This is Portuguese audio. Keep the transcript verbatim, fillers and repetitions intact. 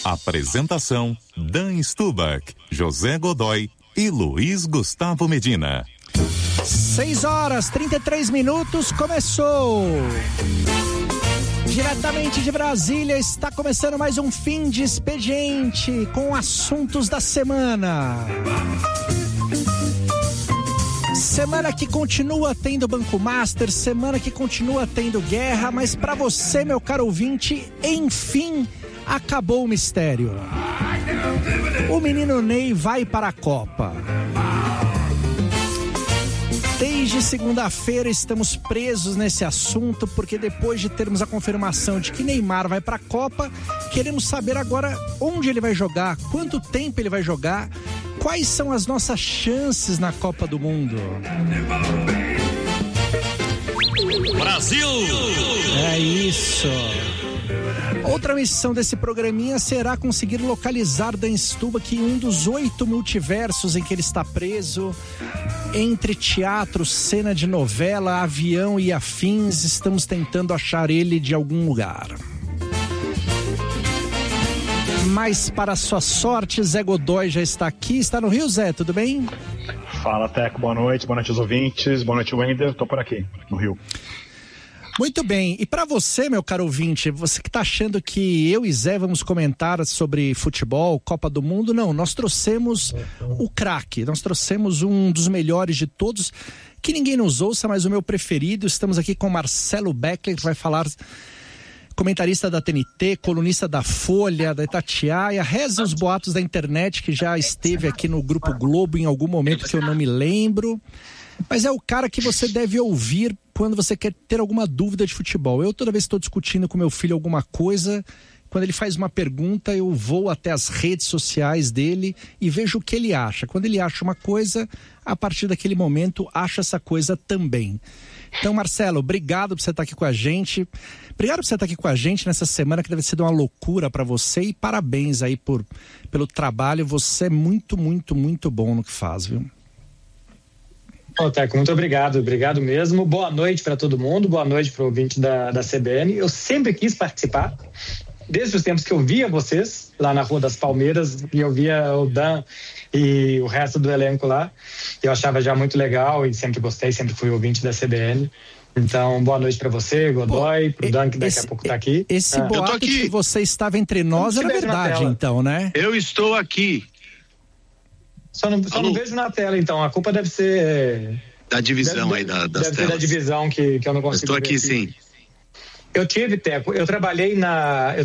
Apresentação: Dan Stubach, José Godoy e Luiz Gustavo Medina. seis horas, trinta e três minutos, começou! Diretamente de Brasília, está começando mais um Fim de Expediente com assuntos da semana. Semana que continua tendo Banco Master, semana que continua tendo guerra, mas para você, meu caro ouvinte, enfim, acabou o mistério. O menino Ney vai para a Copa. Desde segunda-feira estamos presos nesse assunto, porque depois de termos a confirmação de que Neymar vai para a Copa, queremos saber agora onde ele vai jogar, quanto tempo ele vai jogar, quais são as nossas chances na Copa do Mundo. Brasil! É isso. Outra missão desse programinha será conseguir localizar Dan Stubach em um dos oito multiversos em que ele está preso. Entre teatro, cena de novela, avião e afins, estamos tentando achar ele de algum lugar. Mas para sua sorte, Zé Godoy já está aqui. Está no Rio, Zé? Tudo bem? Fala, Teco. Boa noite. Boa noite aos ouvintes. Boa noite, Wender. Estou por aqui, no Rio. Muito bem, e para você, meu caro ouvinte, você que está achando que eu e Zé vamos comentar sobre futebol, Copa do Mundo, não, nós trouxemos o craque, nós trouxemos um dos melhores de todos, que ninguém nos ouça, mas o meu preferido. Estamos aqui com Marcelo Beckler, que vai falar, comentarista da T N T, colunista da Folha, da Itatiaia, reza os boatos da internet, que já esteve aqui no Grupo Globo em algum momento que eu não me lembro. Mas é o cara que você deve ouvir quando você quer ter alguma dúvida de futebol. Eu toda vez que estou discutindo com meu filho alguma coisa, quando ele faz uma pergunta, eu vou até as redes sociais dele e vejo o que ele acha. Quando ele acha uma coisa, a partir daquele momento, acha essa coisa também. Então, Marcelo, obrigado por você estar aqui com a gente. Obrigado por você estar aqui com a gente nessa semana que deve ser uma loucura para você, e parabéns aí por, pelo trabalho. Você é muito, muito, muito bom no que faz, viu? Ô, Teco, muito obrigado, obrigado mesmo. Boa noite para todo mundo, boa noite para o ouvinte da, da C B N. Eu sempre quis participar, desde os tempos que eu via vocês lá na Rua das Palmeiras, e eu via o Dan e o resto do elenco lá. Eu achava já muito legal e sempre gostei, sempre fui ouvinte da C B N. Então, boa noite para você, Godoy, pro Dan, que daqui esse, a pouco tá aqui. Esse ah. boato de que você estava entre nós era verdade, então, né? Eu estou aqui. Só não, só não vejo na tela, então. A culpa deve ser... Da divisão deve, aí da, das deve telas. Deve ser da divisão que, que eu não consigo Estou aqui, ver. sim. Eu tive, Teco, eu trabalhei na... Eu